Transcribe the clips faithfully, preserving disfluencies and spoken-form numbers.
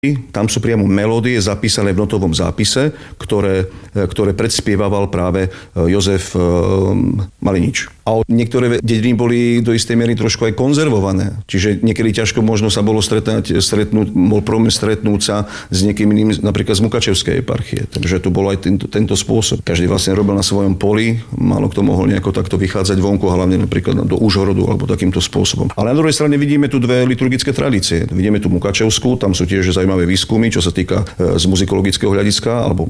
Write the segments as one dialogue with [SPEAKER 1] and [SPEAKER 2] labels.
[SPEAKER 1] Tam sú priamo melódie zapísané v notovom zápise, ktoré, ktoré predspievával práve Jozef Malinič. A niektoré dediny boli do istej miery trošku aj konzervované. Čiže niekedy ťažko možno sa bolo stretnúť, stretnúť bol problém stretnúť sa s niekým iným, napríklad z Mukačevskej eparchie. Takže tu bol aj tento, tento spôsob. Každý vlastne robil na svojom poli, málo kto mohol nejako takto vychádzať vonku, hlavne napríklad do Užhorodu alebo takýmto spôsobom. Ale na druhej strane vidíme tu dve liturgické tradície. Vidíme tu Mukačevskú, tam sú tiež zaujímavé výskumy, čo sa týka z muzikologického hľadiska, alebo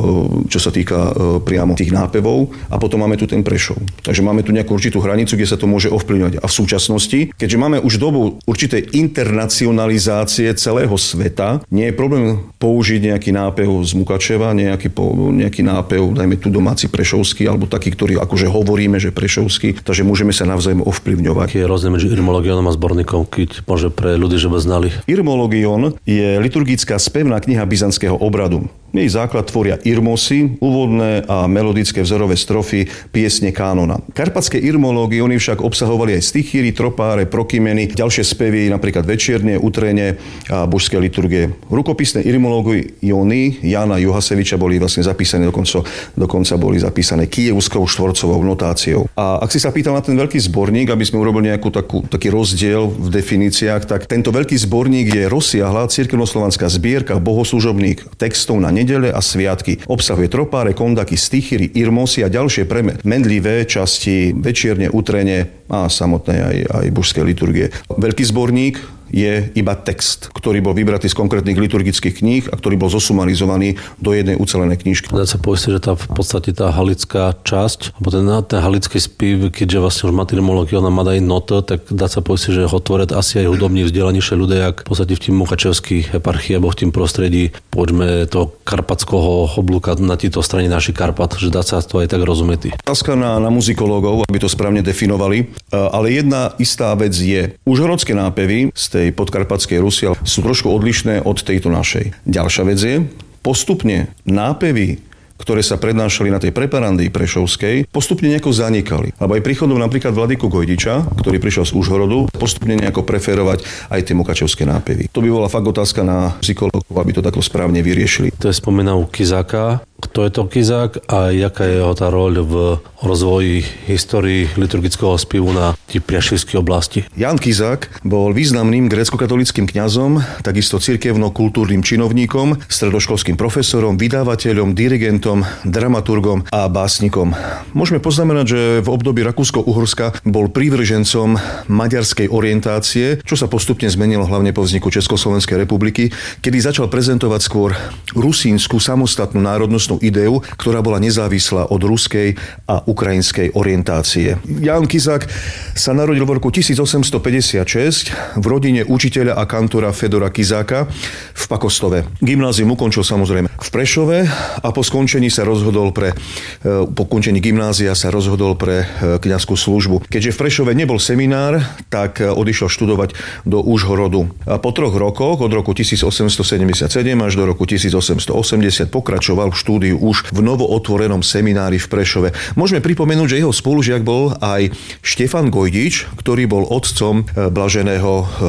[SPEAKER 1] čo sa týka priamo tých nápevov. A potom máme tu ten Prešov. Takže máme tu nejakú určitú hranicu, kde sa to môže ovplyvňovať. A v súčasnosti, keďže máme už dobu určitej internacionalizácie celého sveta, nie je problém použiť nejaký nápev z Mukačeva, nejaký, nejaký nápev, dajme tu domáci prešovský, alebo taký, ktorý akože hovoríme, že prešovský, takže môžeme sa navzájom ovplyvňovať.
[SPEAKER 2] Aký je rozdiel medzi irmológiom a zborníkom, keď môže pre ľudí, že by znali?
[SPEAKER 1] Irmológion je liturgická spevná kniha byzantského obradu. Jej základ tvoria irmosy, úvodné a melodické vzorové strofy piesne kánona. Karpatské irmológiony však obsahovali aj stichíry, tropáre, prokymeny, ďalšie spevy, napríklad večiernie, utrenie a božské liturgie. Rukopisné irmológiony Jána Juhaseviča boli vlastne zapísané, dokonca, dokonca boli zapísané kyjevskou štvorcovou notáciou. A ak si sa pýtal na ten veľký zborník, aby sme urobili nejakú takú, taký rozdiel v definíciách, tak tento veľký zborník je rozsiahla cirkevnoslovanská zbierka bohoslužobných textov na nedele a sviatky. Obsahuje tropáre, kondaky, stichíry, irmosy a ďalšie premenlivé časti, večierne, utrenie a samotné aj, aj božské liturgie. Veľký zborník je iba text, ktorý bol vybratý z konkrétnych liturgických kníh a ktorý bol zosumarizovaný do jednej ucelenej knižky.
[SPEAKER 2] Dá sa povedať, že tá v podstate tá halická časť, alebo ten, ten halický spív, keďže vlastne už má tyrmológiu, ona má aj noto, tak dá sa povedať, že ho tvoria asi aj hudobní vzdelanejšie ľudia, jak v podstate v tým mukačevských eparchii alebo v tým prostredí, poďme toho karpatského oblúka na týto strane našich Karpat, že dá sa to aj tak rozumieť.
[SPEAKER 1] Otázka na, na muzikológov, aby to správne definovali, ale jedna istá vec je, užhorodské nápevy z tej podkarpatskej Rusy sú trošku odlišné od tejto našej. Ďalšia vec je, postupne nápevy, ktoré sa prednášali na tej preparandii prešovskej, postupne nejako zanikali. Alebo aj príchodom napríklad Vladyku Gojdiča, ktorý prišiel z Užhorodu, postupne nejako preferovať aj tie mukačevské nápevy. To by bola fakt otázka na psychológov, aby to takto správne vyriešili.
[SPEAKER 2] To je spomínal Kizáka. Kto je to Kizák a jaká je jeho tá roľ v rozvoji histórii liturgického spievu na tí priašivskej oblasti?
[SPEAKER 1] Ján Kizák bol významným grécko-katolickým kňazom, takisto cirkevno-kultúrnym činovníkom, stredoškolským profesorom, vydávateľom, dirigentom, dramaturgom a básnikom. Môžeme poznamenať, že v období Rakúsko-Uhorska bol prívržencom maďarskej orientácie, čo sa postupne zmenilo hlavne po vzniku Československej republiky, kedy začal prezentovať skôr rusínsku samostatnú národnostnú ideu, ktorá bola nezávislá od ruskej a ukrajinskej orientácie. Ján Kizák sa narodil v roku tisícosemstopäťdesiatšesť v rodine učiteľa a kantora Fedora Kizáka v Pakostove. Gymnázium ukončil samozrejme v Prešove a po skončení sa rozhodol pre po končení gymnázia sa rozhodol pre kňazskú službu. Keďže v Prešove nebol seminár, tak odišiel študovať do Užhorodu. A po troch rokoch, od roku tisícosemstosedemdesiatsedem až do roku tisícosemstoosemdesiat pokračoval v štúdiu už v novootvorenom seminári v Prešove. Môžeme pripomenúť, že jeho spolužiak bol aj Štefan Gojdič, ktorý bol otcom blaženého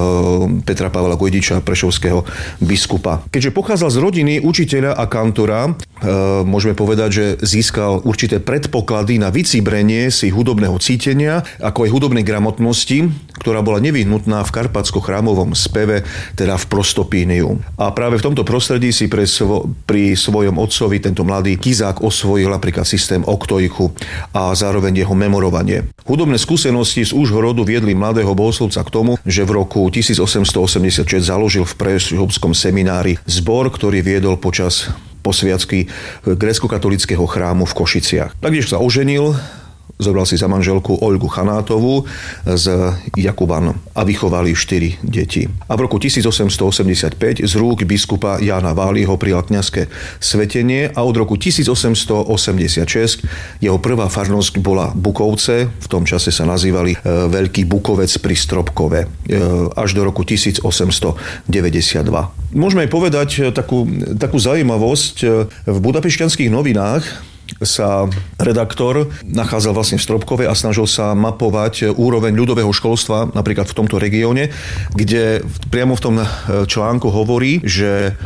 [SPEAKER 1] Petra Pavla Gojdiča, prešovského biskupa. Keďže pochádzal z rodiny učiteľa a kantora, môžeme povedať, že získal určité predpoklady na vycibrenie si hudobného cítenia, ako aj hudobnej gramotnosti, ktorá bola nevyhnutná v karpatsko-chrámovom speve, teda v prostopíniu. A práve v tomto prostredí si pre svo, pri svojom otcovi tento mladý Kizák osvojil napríklad systém oktojchu a zároveň jeho memorovanie. Hudobné skúsenosti z Užhorodu viedli mladého bohoslovca k tomu, že v roku tisícosemstoosemdesiatšesť založil v Prešovskom seminári zbor, ktorý viedol počas posviacky grécko-katolického chrámu v Košiciach. Taktiež sa oženil, zobral si za manželku Olgu Chanátovú z Jakuban a vychovali štyri deti. A v roku tisícosemstoosemdesiatpäť z rúk biskupa Jána Váliho prijal kňazské svetenie a od roku tisícosemstoosemdesiatšesť jeho prvá farnosť bola Bukovce, v tom čase sa nazývali Veľký Bukovec pri Stropkove, až do roku tisícosemstodeväťdesiatdva. Môžeme aj povedať takú, takú zaujímavosť. V budapešťanských novinách sa redaktor nachádzal vlastne v Stropkove a snažil sa mapovať úroveň ľudového školstva napríklad v tomto regióne, kde priamo v tom článku hovorí, že